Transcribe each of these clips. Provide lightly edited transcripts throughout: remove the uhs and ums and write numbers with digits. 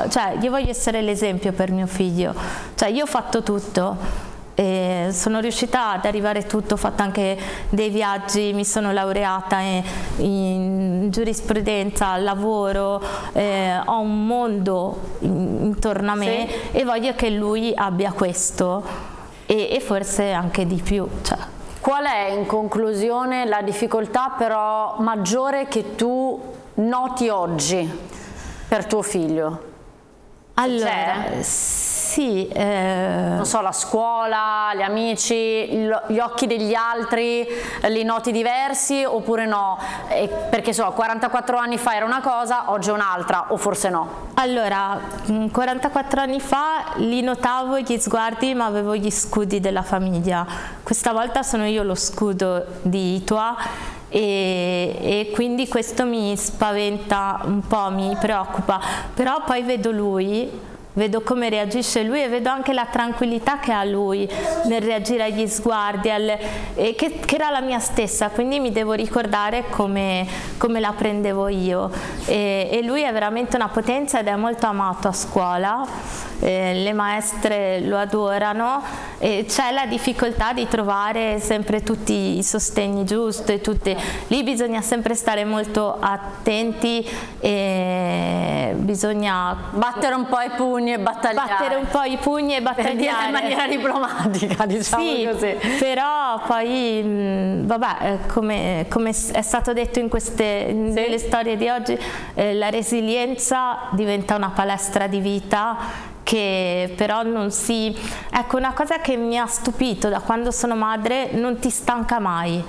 cioè io voglio essere l'esempio per mio figlio, cioè io ho fatto tutto. E sono riuscita ad arrivare tutto, ho fatto anche dei viaggi, mi sono laureata in giurisprudenza, al lavoro, ho un mondo intorno a me, sì, e voglio che lui abbia questo e forse anche di più. Cioè. Qual è in conclusione la difficoltà però maggiore che tu noti oggi per tuo figlio? Allora, sì, non so, la scuola, gli amici, gli occhi degli altri, li noti diversi oppure no? Perché so, 44 anni fa era una cosa, oggi è un'altra, o forse no? Allora, 44 anni fa li notavo gli sguardi, ma avevo gli scudi della famiglia. Questa volta sono io lo scudo di Itua. E quindi questo mi spaventa un po', mi preoccupa, però poi vedo lui, vedo come reagisce lui e vedo anche la tranquillità che ha lui nel reagire agli sguardi, che era la mia stessa, quindi mi devo ricordare come la prendevo io, e lui è veramente una potenza ed è molto amato a scuola. Le maestre lo adorano e c'è la difficoltà di trovare sempre tutti i sostegni giusti, lì bisogna sempre stare molto attenti e bisogna battere un po' i pugni e battagliare. Per dire in maniera diplomatica, diciamo, sì, così. Però poi, vabbè, come è stato detto nelle storie di oggi, la resilienza diventa una palestra di vita che però non si... Ecco, una cosa che mi ha stupito da quando sono madre, non ti stanca mai.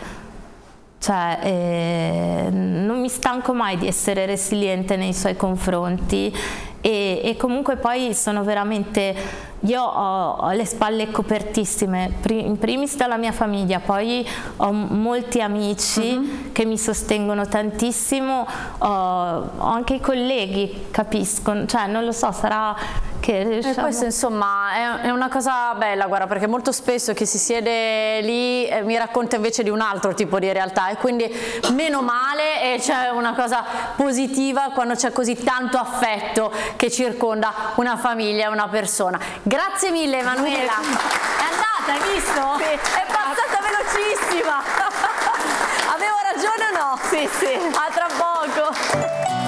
Cioè, non mi stanco mai di essere resiliente nei suoi confronti e comunque poi sono veramente... Io ho le spalle copertissime, in primis dalla mia famiglia, poi ho molti amici che mi sostengono tantissimo, ho anche i colleghi capiscono, cioè non lo so, sarà che riusciamo... E questo insomma è una cosa bella, guarda, perché molto spesso chi si siede lì mi racconta invece di un altro tipo di realtà e quindi meno male, e c'è una cosa positiva quando c'è così tanto affetto che circonda una famiglia e una persona. Grazie mille Emanuela, è andata, hai visto? Sì. È passata velocissima. Avevo ragione o no? Sì, sì. A tra poco.